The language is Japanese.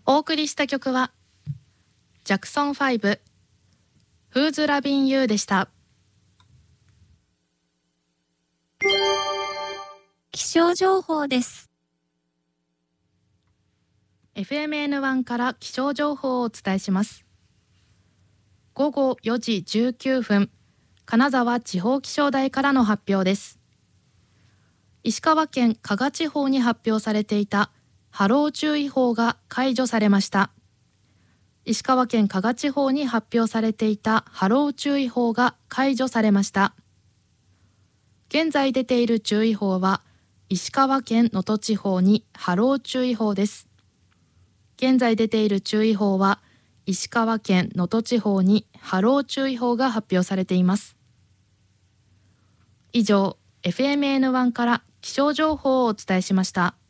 お送りした曲はジャクソン5 Who's Loving You でした。 気象情報です。 FMN1 から気象情報をお伝えします。午後4時19分、金沢地方気象台からの発表です。石川県加賀地方に発表されていた波浪注意報が解除されました。石川県加賀地方に発表されていた波浪注意報が解除されました。現在出ている注意報は石川県能登地方に波浪注意報です。現在出ている注意報は石川県能登地方に波浪注意報が発表されています。以上、FMN1 から気象情報をお伝えしました。